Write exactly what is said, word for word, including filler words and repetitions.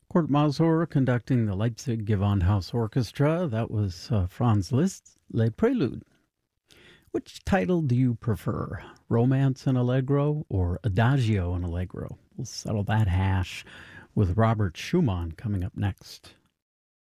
Kurt Masur conducting the Leipzig Gewandhaus Orchestra. That was uh, Franz Liszt's Le Prelude. Which title do you prefer? Romance and Allegro or Adagio and Allegro? We'll settle that hash with Robert Schumann coming up next.